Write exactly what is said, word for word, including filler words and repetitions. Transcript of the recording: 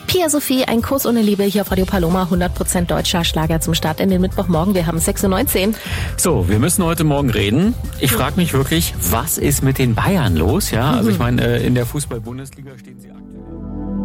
Pia Sophie, ein Kuss ohne Liebe hier auf Radio Paloma, hundert Prozent deutscher Schlager zum Start in den Mittwochmorgen. Wir haben sechs Uhr neunzehn. So, wir müssen heute Morgen reden. Ich frage mich wirklich, was ist mit den Bayern los? Ja, also ich meine, in der Fußball-Bundesliga stehen sie aktuell